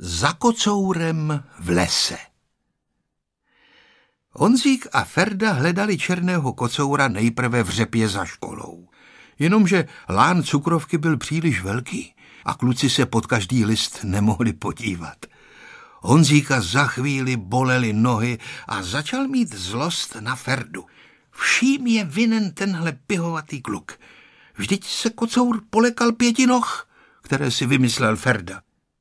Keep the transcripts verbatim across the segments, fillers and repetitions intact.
Za kocourem v lese. Honzík a Ferda hledali černého kocoura nejprve v řepě za školou. Jenomže lán cukrovky byl příliš velký a kluci se pod každý list nemohli podívat. Honzíka za chvíli bolely nohy a začal mít zlost na Ferdu. Vším je vinen tenhle pihovatý kluk. Vždyť se kocour polekal pěti noh, které si vymyslel Ferda.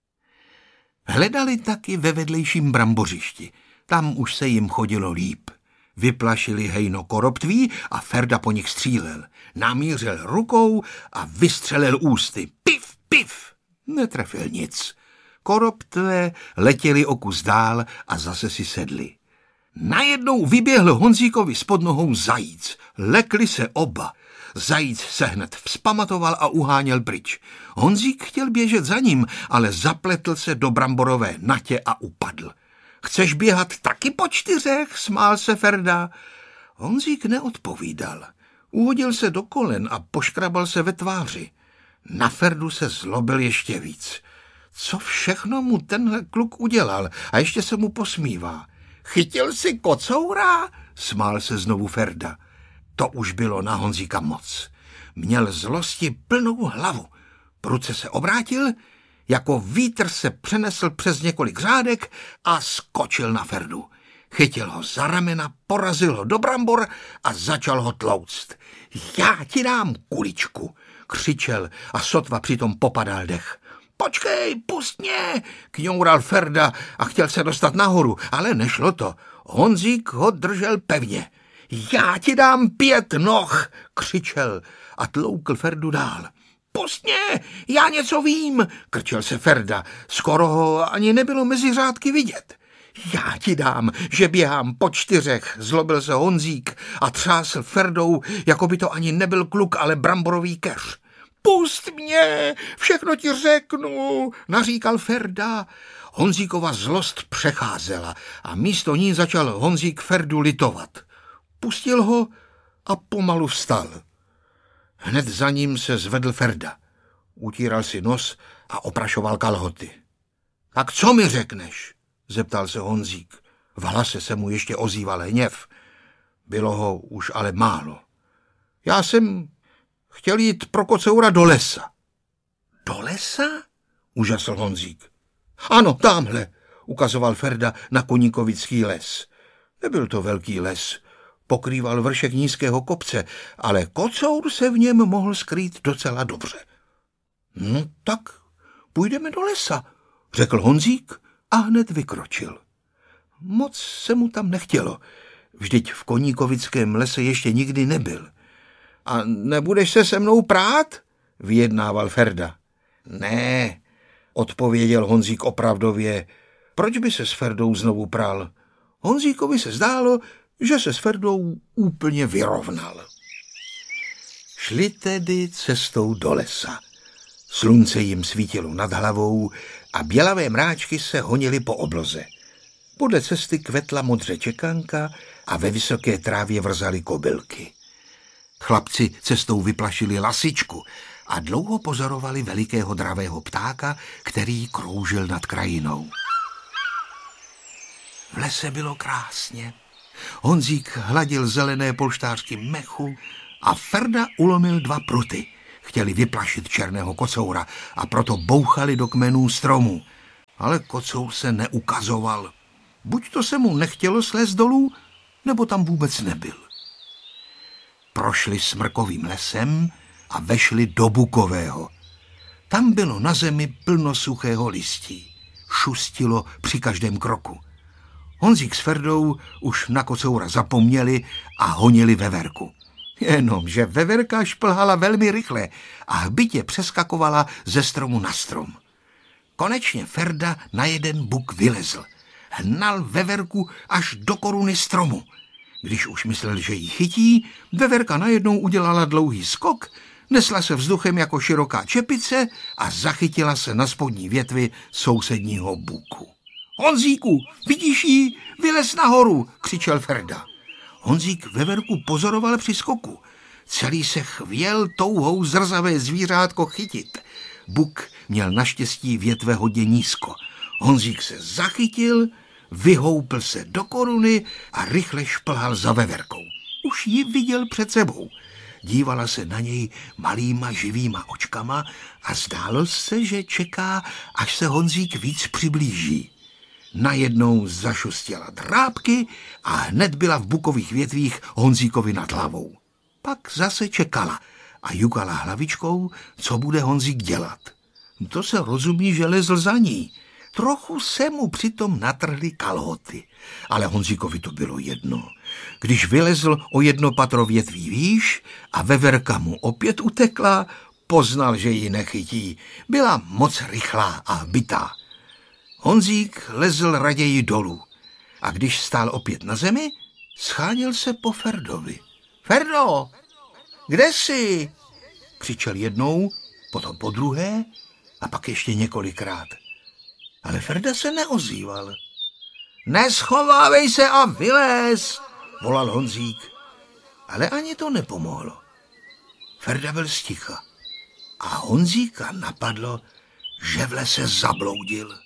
Hledali taky ve vedlejším brambořišti. Tam už se jim chodilo líp. Vyplašili hejno koroptví a Ferda po nich střílel. Namířil rukou a vystřelil ústy. Pif, pif! Netrefil nic. Koroptvé letěli o kus dál a zase si sedli. Najednou vyběhl Honzíkovi spod nohou zajíc. Lekli se oba. Zajíc se hned vzpamatoval a uháněl pryč. Honzík chtěl běžet za ním, ale zapletl se do bramborové natě a upadl. Chceš běhat taky po čtyřech? Smál se Ferda. Honzík neodpovídal. Uhodil se do kolen a poškrabal se ve tváři. Na Ferdu se zlobil ještě víc. Co všechno mu tenhle kluk udělal a ještě se mu posmívá. Chytil si kocoura? Smál se znovu Ferda. To už bylo na Honzíka moc. Měl zlosti plnou hlavu. Prudce se obrátil, jako vítr se přenesl přes několik řádek a skočil na Ferdu. Chytil ho za ramena, porazil ho do brambor a začal ho tlouct. Já ti dám kuličku, křičel a sotva přitom popadal dech. Počkej, pust mě, kňoural Ferda a chtěl se dostat nahoru, ale nešlo to. Honzík ho držel pevně. Já ti dám pět noh, křičel a tloukl Ferdu dál. Pust mě, já něco vím, krčel se Ferda. Skoro ho ani nebylo mezi řádky vidět. Já ti dám, že běhám po čtyřech, zlobil se Honzík a třásl Ferdou, jako by to ani nebyl kluk, ale bramborový keř. Pust mě, všechno ti řeknu, naříkal Ferda. Honzíkova zlost přecházela a místo ní začal Honzík Ferdu litovat. Pustil ho a pomalu vstal. Hned za ním se zvedl Ferda. Utíral si nos a oprašoval kalhoty. Tak co mi řekneš? Zeptal se Honzík. V hlase se mu ještě ozýval hněv. Bylo ho už ale málo. Já jsem chtěl jít pro kocoura do lesa. Do lesa? Užasl Honzík. Ano, tamhle, ukazoval Ferda na Koníkovický les. Nebyl to velký les. Pokrýval vršek nízkého kopce, ale kocour se v něm mohl skrýt docela dobře. No tak, půjdeme do lesa, řekl Honzík a hned vykročil. Moc se mu tam nechtělo, vždyť v Koníkovickém lese ještě nikdy nebyl. A nebudeš se se mnou prát? Vyjednával Ferda. Ne, odpověděl Honzík opravdově. Proč by se s Ferdou znovu prál? Honzíkovi se zdálo, že se s Ferdou úplně vyrovnal. Šli tedy cestou do lesa. Slunce jim svítilo nad hlavou a bělavé mráčky se honily po obloze. Podle cesty kvetla modře čekanka a ve vysoké trávě vrzaly kobylky. Chlapci cestou vyplašili lasičku a dlouho pozorovali velikého dravého ptáka, který kroužil nad krajinou. V lese bylo krásně. Honzík hladil zelené polštářky mechu a Ferda ulomil dva pruty. Chtěli vyplašit černého kocoura a proto bouchali do kmenů stromů. Ale kocour se neukazoval. Buď to se mu nechtělo slézt dolů, nebo tam vůbec nebyl. Prošli smrkovým lesem a vešli do bukového. Tam bylo na zemi plno suchého listí. Šustilo při každém kroku. Honzík s Ferdou už na kocoura zapomněli a honili veverku. Jenomže veverka šplhala velmi rychle a hbitě přeskakovala ze stromu na strom. Konečně Ferda na jeden buk vylezl. Hnal veverku až do koruny stromu. Když už myslel, že ji chytí, veverka najednou udělala dlouhý skok, nesla se vzduchem jako široká čepice a zachytila se na spodní větvi sousedního buku. Honzíku, vidíš ji? Vylez nahoru, křičel Ferda. Honzík veverku pozoroval při skoku. Celý se chvěl touhou zrzavé zvířátko chytit. Buk měl naštěstí větve hodně nízko. Honzík se zachytil, vyhoupl se do koruny a rychle šplhal za veverkou. Už ji viděl před sebou. Dívala se na něj malýma živýma očkama a zdálo se, že čeká, až se Honzík víc přiblíží. Najednou zašustěla drápky a hned byla v bukových větvích Honzíkovi nad hlavou. Pak zase čekala a jukala hlavičkou, co bude Honzík dělat. To se rozumí, že lezl za ní. Trochu se mu přitom natrhly kalhoty, ale Honzíkovi to bylo jedno. Když vylezl o jedno patro větví výš a veverka mu opět utekla, poznal, že ji nechytí. Byla moc rychlá a bytá. Honzík lezl raději dolů a když stál opět na zemi, scháněl se po Ferdovi. Ferdo, kde jsi? Křičel jednou, potom po druhé a pak ještě několikrát. Ale Ferda se neozýval. Neschovávej se a vylez, volal Honzík. Ale ani to nepomohlo. Ferda byl sticha a Honzíka napadlo, že v lese zabloudil.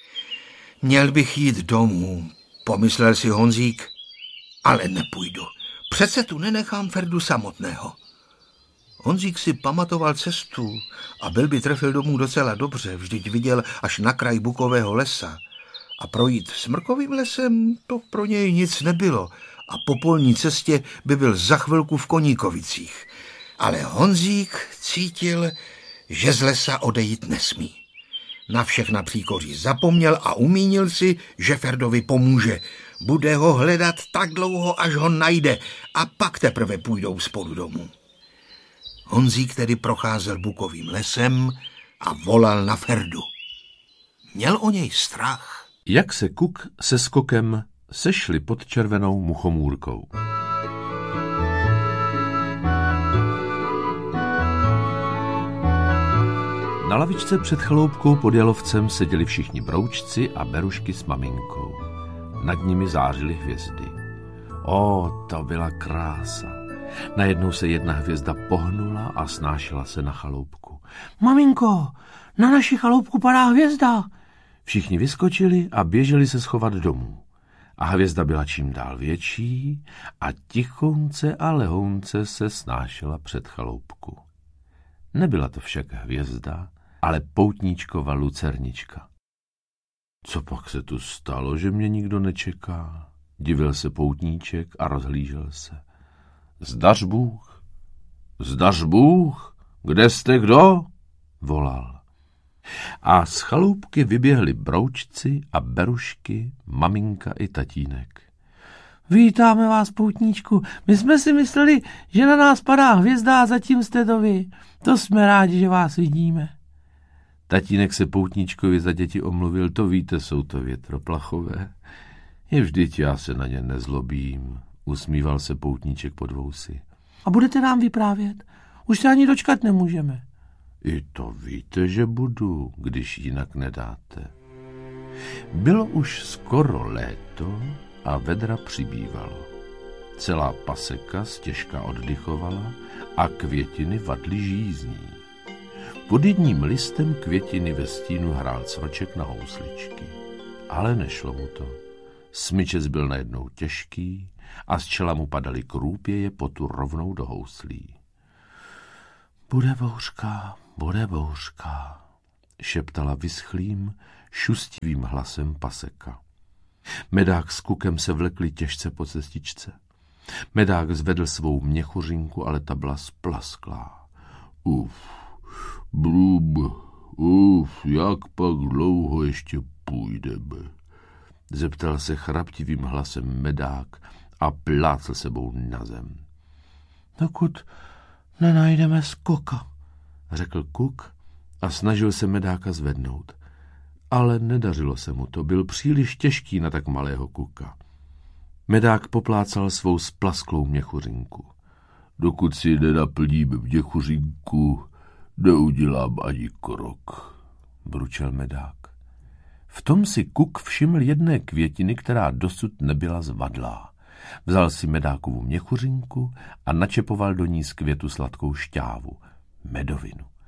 Měl bych jít domů, pomyslel si Honzík, ale nepůjdu. Přece tu nenechám Ferdu samotného. Honzík si pamatoval cestu a byl by trefil domů docela dobře, vždyť viděl až na kraj bukového lesa. A projít smrkovým lesem to pro něj nic nebylo a po polní cestě by byl za chvilku v Koníkovicích. Ale Honzík cítil, že z lesa odejít nesmí. Na všechna příkoří zapomněl a umínil si, že Ferdovi pomůže. Bude ho hledat tak dlouho, až ho najde a pak teprve půjdou spolu domů. Honzík tedy procházel bukovým lesem a volal na Ferdu. Měl o něj strach. Jak se Kuk se Skokem sešli pod červenou muchomůrkou. Na lavičce před chaloupkou pod jalovcem seděli všichni broučci a berušky s maminkou. Nad nimi zářily hvězdy. Ó, to byla krása. Najednou se jedna hvězda pohnula a snášela se na chaloupku. Maminko, na naši chaloupku padá hvězda. Všichni vyskočili a běželi se schovat domů. A hvězda byla čím dál větší a tichounce a lehounce se snášela před chaloupku. Nebyla to však hvězda, ale poutníčkova lucernička. Co pak se tu stalo, že mě nikdo nečeká? Divil se poutníček a rozhlížel se. Zdař Bůh, zdař Bůh, kde jste kdo? Volal. A z chaloupky vyběhli broučci a berušky, maminka i tatínek. Vítáme vás, poutníčku. My jsme si mysleli, že na nás padá hvězda a zatím jste to vy. To jsme rádi, že vás vidíme. Tatínek se poutníčkovi za děti omluvil, to víte, jsou to větroplachové. Je vždyť já se na ně nezlobím, usmíval se poutníček pod vousy. A budete nám vyprávět? Už se ani dočkat nemůžeme. I to víte, že budu, když jinak nedáte. Bylo už skoro léto a vedra přibývalo. Celá paseka stěžka oddychovala a květiny vadly žízní. Pod jedním listem květiny ve stínu hrál cvrček na housličky. Ale nešlo mu to. Smyčec byl najednou těžký a z čela mu padaly krůpěje potu rovnou do houslí. Bude bouřka, bude bouřka, šeptala vyschlým, šustivým hlasem paseka. Medák s Kukem se vlekli těžce po cestičce. Medák zvedl svou měchuřinku, ale ta byla splasklá. Uf, brub, uf, jak pak dlouho ještě půjdeme? Zeptal se chraptivým hlasem Medák a plácl sebou na zem. Dokud nenajdeme Skoka, řekl Kuk a snažil se Medáka zvednout. Ale nedařilo se mu to, byl příliš těžký na tak malého Kuka. Medák poplácal svou splasklou měchuřinku. Dokud si nenaplníme měchuřinku, neudělám ani krok, bručel Medák. V tom si Kuk všiml jedné květiny, která dosud nebyla zvadlá. Vzal si Medákovu měchuřinku a načepoval do ní z květu sladkou šťávu, medovinu.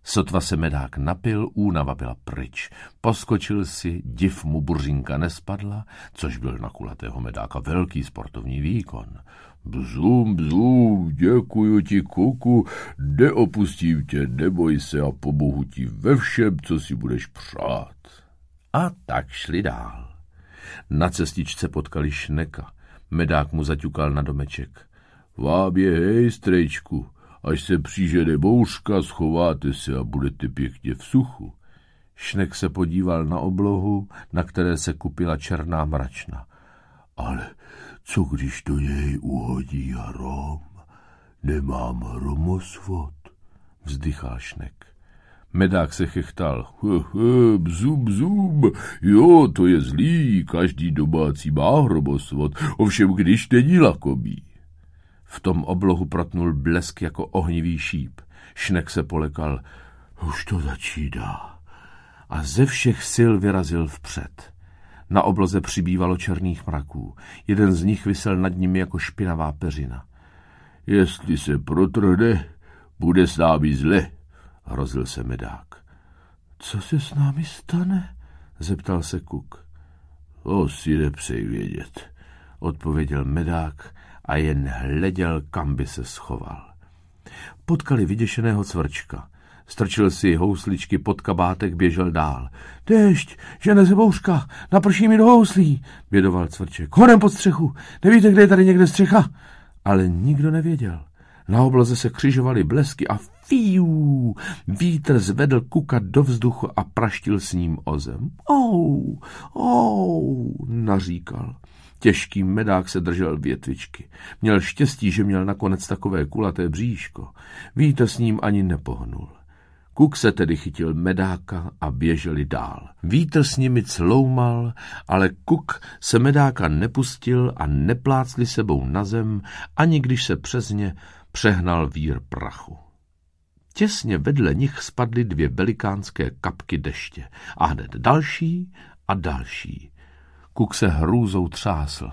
Sotva se Medák napil, únava byla pryč. Poskočil si, div mu buržinka nespadla, což byl na kulatého Medáka velký sportovní výkon. Bzum, bzum, děkuju ti, Kuku, neopustím tě, neboj se a pomohu ti ve všem, co si budeš přát. A tak šli dál. Na cestičce potkali Šneka. Medák mu zaťukal na domeček. Vám je hej, strejčku, až se přižene bouřka, schováte se a budete pěkně v suchu. Šnek se podíval na oblohu, na které se kupila černá mračna. Ale co když do něj uhodí hrom? Nemám hromosvod, vzdychal Šnek. Medák se chechtal. He, he, bzum, bzum, jo, to je zlý, každý domácí má hromosvod, ovšem když není lakomý. V tom oblohu protnul blesk jako ohnivý šíp. Šnek se polekal. Už to začíná. A ze všech sil vyrazil vpřed. Na obloze přibývalo černých mraků. Jeden z nich visel nad nimi jako špinavá peřina. Jestli se protrhne, bude s námi zle, hrozil se Medák. Co se s námi stane? Zeptal se Kuk. To si nepřej vědět, odpověděl Medák a jen hleděl, kam by se schoval. Potkali vyděšeného Cvrčka. Strčil si housličky pod kabátek, běžel dál. Déšť, žene se bouřka, naprší mi do houslí, bědoval Cvrček. Honem pod střechu, nevíte, kde je tady někde střecha? Ale nikdo nevěděl. Na obloze se křižovaly blesky a fiu, vítr zvedl Kuka do vzduchu a praštil s ním o zem. Ou, ou, naříkal. Těžký Medák se držel větvičky. Měl štěstí, že měl nakonec takové kulaté bříško. Vítr s ním ani nepohnul. Kuk se tedy chytil Medáka a běželi dál. Vítr s nimi cloumal, ale Kuk se Medáka nepustil a neplácli sebou na zem, ani když se přes ně přehnal vír prachu. Těsně vedle nich spadly dvě velikánské kapky deště a hned další a další. Kuk se hrůzou třásl.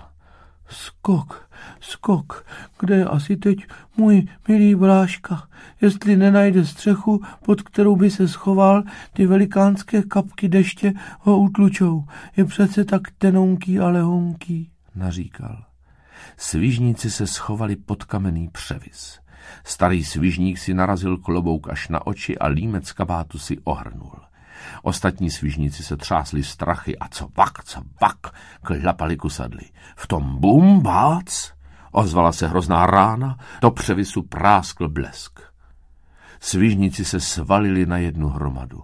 Skok, skok, kde je asi teď můj milý Bráška? Jestli nenajde střechu, pod kterou by se schoval, ty velikánské kapky deště ho utlučou. Je přece tak tenonký a lehonký, naříkal. Svižníci se schovali pod kamenný převis. Starý svižník si narazil klobouk až na oči a límec kabátu si ohrnul. Ostatní svižníci se třásli strachy a co vak, co vak, klapali kusadly. V tom bum, bác, ozvala se hrozná rána, do převisu práskl blesk. Svižníci se svalili na jednu hromadu.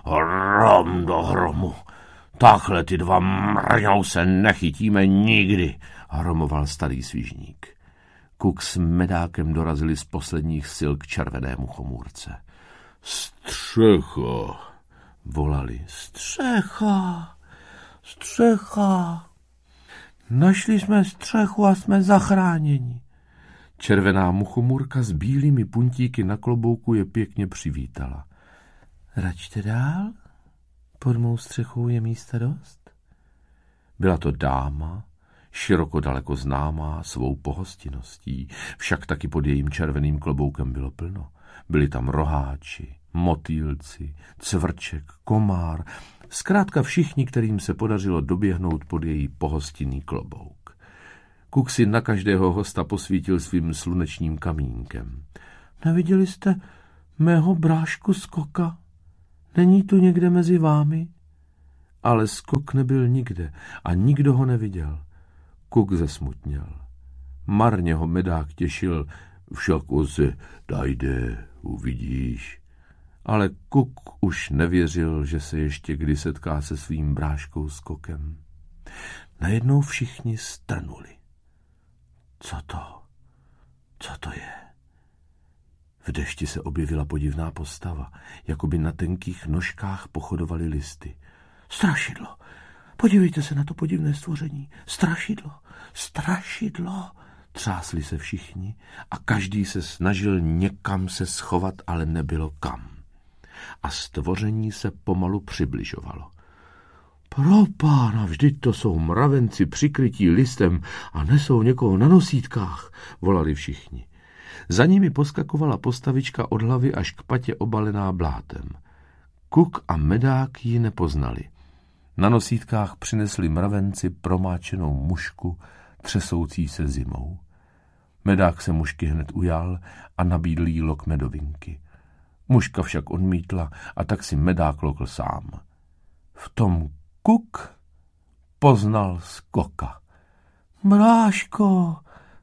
Hrom do hromu, takhle ty dva mrňou se nechytíme nikdy, hromoval starý svižník. Kuk s Medákem dorazili z posledních sil k červenému chomůrce. Střecha, volali. Střecha, střecha. Našli jsme střechu a jsme zachráněni. Červená muchomůrka s bílými puntíky na klobouku je pěkně přivítala. Račte dál, pod mou střechou je místa dost. Byla to dáma, široko daleko známá svou pohostinností, však taky pod jejím červeným kloboukem bylo plno. Byli tam roháči, motýlci, Cvrček, komár, zkrátka všichni, kterým se podařilo doběhnout pod její pohostinný klobouk. Kuk si na každého hosta posvítil svým slunečním kamínkem. Neviděli jste mého Brášku Skoka? Není tu někde mezi vámi? Ale Skok nebyl nikde a nikdo ho neviděl. Kuk zesmutněl. Marně ho Medák těšil, však se najde, uvidíš. Ale Kuk už nevěřil, že se ještě kdy setká se svým Bráškou Skokem. Najednou všichni strnuli. Co to? Co to je? V dešti se objevila podivná postava, jako by na tenkých nožkách pochodovaly listy. Strašidlo! Podívejte se na to podivné stvoření. Strašidlo! Strašidlo! Třásli se všichni a každý se snažil někam se schovat, ale nebylo kam. A stvoření se pomalu přibližovalo. Pro pána, vždyť to jsou mravenci přikrytí listem a nesou někoho na nosítkách, volali všichni. Za nimi poskakovala postavička od hlavy až k patě obalená blátem. Kuk a Medák ji nepoznali. Na nosítkách přinesli mravenci promáčenou mušku, třesoucí se zimou. Medák se mušky hned ujal a nabídl jí lok medovinky. Muška však odmítla a tak si Medák lokl sám. V tom Kuk poznal Skoka. Bráško,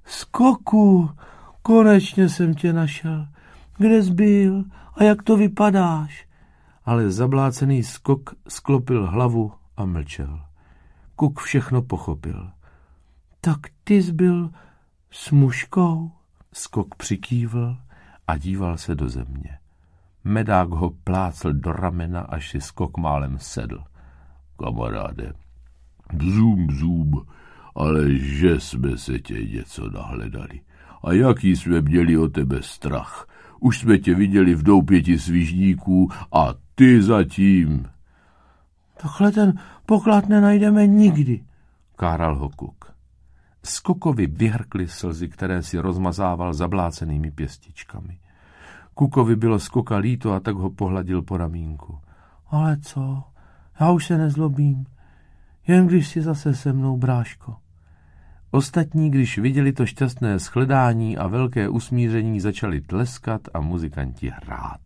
Skoku, konečně jsem tě našel. Kde jsi byl a jak to vypadáš? Ale zablácený Skok sklopil hlavu a mlčel. Kuk všechno pochopil. Tak ty jsi byl s muškou? Skok přikývl a díval se do země. Medák ho plácl do ramena, až si Skok málem sedl. Kamaráde, bzum, bzum, ale že jsme se tě něco nahledali. A jaký jsme měli o tebe strach. Už jsme tě viděli v doupěti svižníků a ty zatím. Takhle ten poklad nenajdeme nikdy, káral ho Kuk. Skokovi vyhrkly slzy, které si rozmazával zablácenými pěstičkami. Kukovi bylo Skoka líto a tak ho pohladil po ramínku. Ale co? Já už se nezlobím. Jen když si zase se mnou, bráško. Ostatní, když viděli to šťastné shledání a velké usmíření, začali tleskat a muzikanti hrát.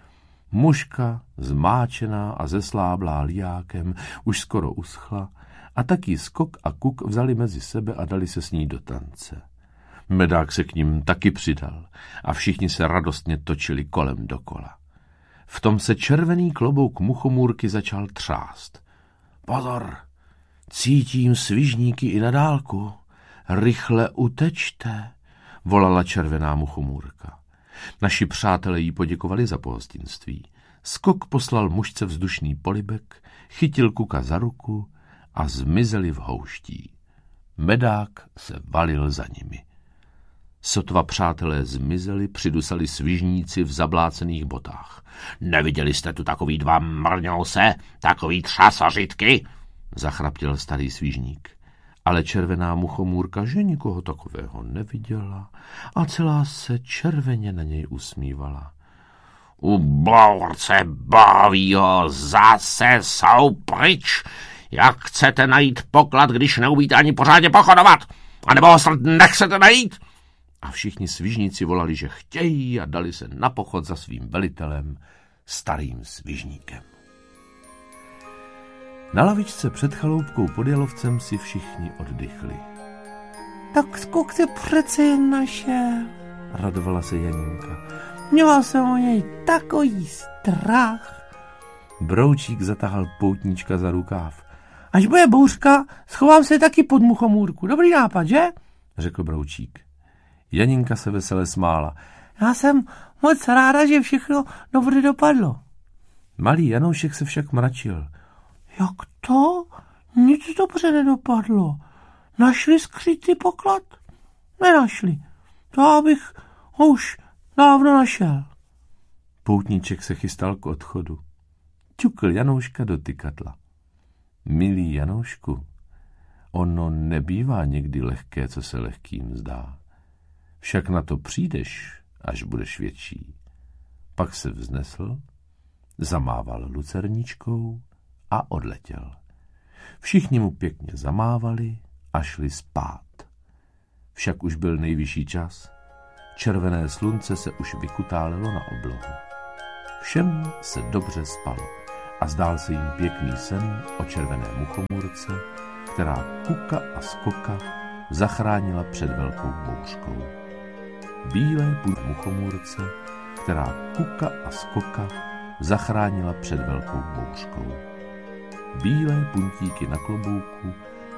Muška, zmáčená a zesláblá liákem, už skoro uschla a taky Skok a Kuk vzali mezi sebe a dali se s ní do tance. Medák se k ním taky přidal a všichni se radostně točili kolem dokola. V tom se červený klobouk muchomůrky začal třást. Pozor, cítím svižníky i na dálku. Rychle utečte, volala červená muchomůrka. Naši přátelé jí poděkovali za pohostinství. Skok poslal mužce vzdušný polibek, chytil Kuka za ruku a zmizeli v houští. Medák se valil za nimi. Sotva přátelé zmizeli, přidusali svižníci v zablácených botách. Neviděli jste tu takový dva mrňouse, takový třasařitky? Zachraptěl starý svižník. Ale červená muchomůrka, že nikoho takového neviděla a celá se červeně na něj usmívala. U bource bavího zase jsou pryč. Jak chcete najít poklad, když neumíte ani pořádně pochodovat? A nebo ho snad nechcete najít? A všichni svižníci volali, že chtějí a dali se na pochod za svým velitelem, starým svižníkem. Na lavičce před chaloupkou pod Jalovcem si všichni oddychli. Tak Skok se přece jen našel, radovala se Janinka. Měla jsem o něj takový strach. Broučík zatahal poutníčka za rukáv. Až bude bouřka, schovám se taky pod muchomůrku. Dobrý nápad, že? Řekl Broučík. Janinka se vesele smála. Já jsem moc ráda, že všechno dobře dopadlo. Malý Janoušek se však mračil. Jak to? Nic dobře nedopadlo. Našli skrytý poklad? Nenašli. To abych ho už dávno našel. Poutníček se chystal k odchodu. Ťukl Janouška do tykadla. Milý Janoušku, ono nebývá někdy lehké, co se lehkým zdá. Však na to přijdeš, až budeš větší. Pak se vznesl, zamával lucerničkou a odletěl. Všichni mu pěkně zamávali a šli spát. Však už byl nejvyšší čas. Červené slunce se už vykutálelo na oblohu. Všem se dobře spalo a zdál se jim pěkný sen o červené muchomůrce, která Kuka a Skoka zachránila před velkou bouřkou. Bílé buď muchomůrce, která Kuka a Skoka zachránila před velkou bouřkou. Bílé puntíky na klobouku